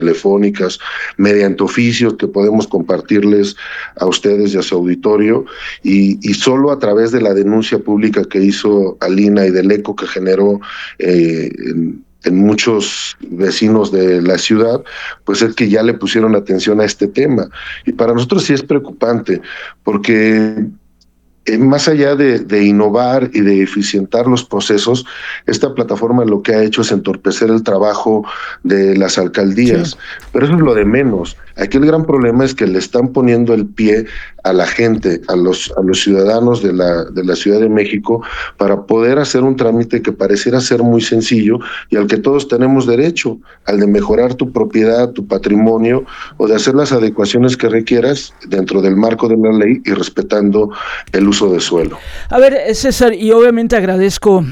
telefónicas, mediante oficios que podemos compartirles a ustedes y a su auditorio, y solo a través de la denuncia pública que hizo Alina y del eco que generó en muchos vecinos de la ciudad, pues es que ya le pusieron atención a este tema. Y para nosotros sí es preocupante, porque más allá de innovar y de eficientar los procesos, esta plataforma lo que ha hecho es entorpecer el trabajo de las alcaldías. Sí. Pero eso es lo de menos. Aquí el gran problema es que le están poniendo el pie a la gente, a los ciudadanos de la Ciudad de México, para poder hacer un trámite que pareciera ser muy sencillo y al que todos tenemos derecho, al de mejorar tu propiedad, tu patrimonio, o de hacer las adecuaciones que requieras dentro del marco de la ley y respetando el uso de suelo. A ver, César, y obviamente agradezco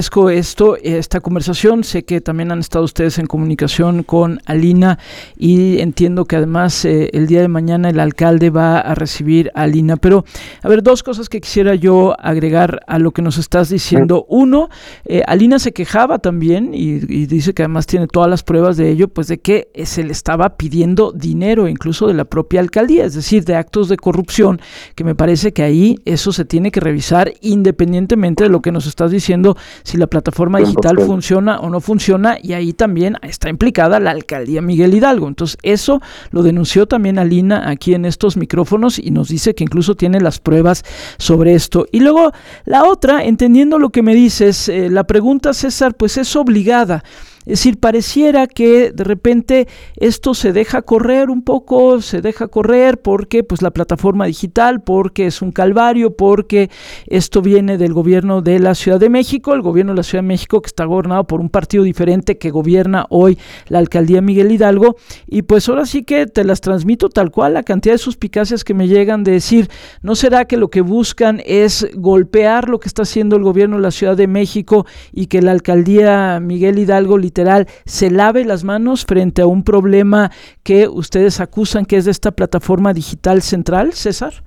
esta conversación. Sé que también han estado ustedes en comunicación con Alina y entiendo que además el día de mañana el alcalde va a recibir a Alina. Pero, a ver, dos cosas que quisiera yo agregar a lo que nos estás diciendo. Uno, Alina se quejaba también y dice que además tiene todas las pruebas de ello, pues de que se le estaba pidiendo dinero incluso de la propia alcaldía, es decir, de actos de corrupción, que me parece que ahí eso se tiene que revisar independientemente de lo que nos estás diciendo, si la plataforma digital funciona o no funciona, y ahí también está implicada la alcaldía Miguel Hidalgo. Entonces eso lo denunció también Alina aquí en estos micrófonos y nos dice que incluso tiene las pruebas sobre esto. Y luego la otra, entendiendo lo que me dices, la pregunta, César, pues es obligada. Es decir, pareciera que de repente esto se deja correr un poco, porque pues la plataforma digital, porque es un calvario, porque esto viene del gobierno de la Ciudad de México, el gobierno de la Ciudad de México que está gobernado por un partido diferente que gobierna hoy la alcaldía Miguel Hidalgo, y pues ahora sí que te las transmito tal cual, la cantidad de suspicacias que me llegan de decir, ¿no será que lo que buscan es golpear lo que está haciendo el gobierno de la Ciudad de México y que la alcaldía Miguel Hidalgo literal se lave las manos frente a un problema que ustedes acusan que es de esta plataforma digital central, César?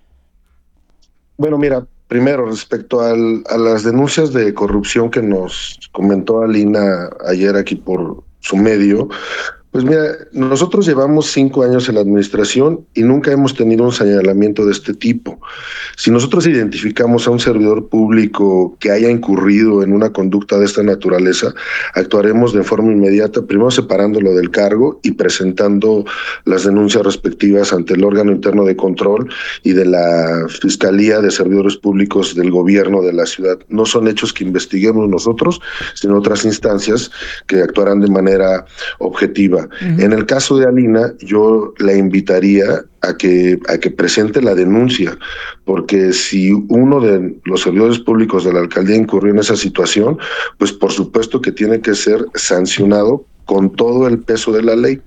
Bueno, mira, primero, respecto a las denuncias de corrupción que nos comentó Alina ayer aquí por su medio, pues mira, nosotros llevamos 5 años en la administración y nunca hemos tenido un señalamiento de este tipo. Si nosotros identificamos a un servidor público que haya incurrido en una conducta de esta naturaleza, actuaremos de forma inmediata, primero separándolo del cargo y presentando las denuncias respectivas ante el órgano interno de control y de la Fiscalía de Servidores Públicos del Gobierno de la ciudad. No son hechos que investiguemos nosotros, sino otras instancias que actuarán de manera objetiva. Uh-huh. En el caso de Alina, yo la invitaría a que presente la denuncia, porque si uno de los servidores públicos de la alcaldía incurrió en esa situación, pues por supuesto que tiene que ser sancionado con todo el peso de la ley.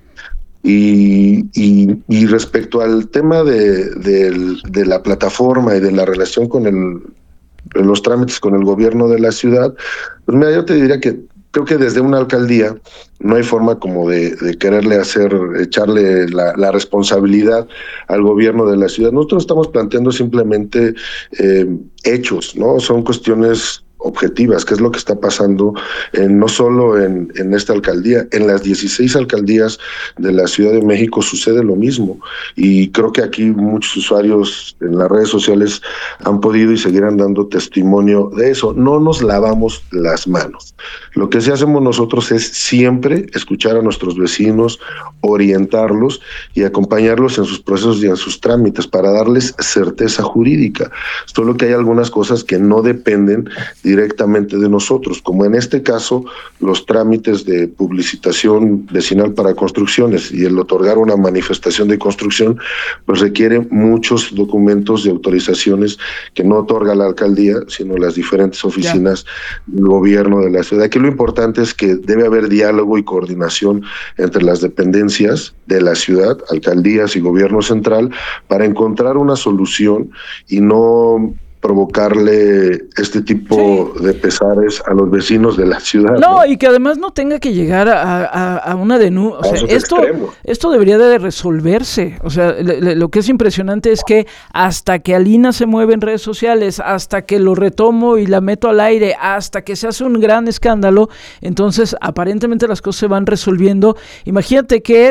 Y respecto al tema de la plataforma y de la relación con los trámites con el gobierno de la ciudad, pues mira, yo te diría que creo que desde una alcaldía no hay forma como de quererle echarle la responsabilidad al gobierno de la ciudad. Nosotros estamos planteando simplemente hechos, ¿no? Son cuestiones objetivas, qué es lo que está pasando no solo en esta alcaldía, en las 16 alcaldías de la Ciudad de México sucede lo mismo, y creo que aquí muchos usuarios en las redes sociales han podido y seguirán dando testimonio de eso. No nos lavamos las manos. Lo que sí hacemos nosotros es siempre escuchar a nuestros vecinos, orientarlos y acompañarlos en sus procesos y en sus trámites para darles certeza jurídica. Solo que hay algunas cosas que no dependen directamente de nosotros, como en este caso los trámites de publicitación vecinal para construcciones y el otorgar una manifestación de construcción, pues requiere muchos documentos y autorizaciones que no otorga la alcaldía, sino las diferentes oficinas del gobierno de la ciudad. Aquí lo importante es que debe haber diálogo y coordinación entre las dependencias de la ciudad, alcaldías y gobierno central, para encontrar una solución y no provocarle este tipo de pesares a los vecinos de la ciudad. No, y que además no tenga que llegar a una denuncia. O sea, esto debería de resolverse. O sea, lo que es impresionante es que hasta que Alina se mueve en redes sociales, hasta que lo retomo y la meto al aire, hasta que se hace un gran escándalo, entonces aparentemente las cosas se van resolviendo. Imagínate que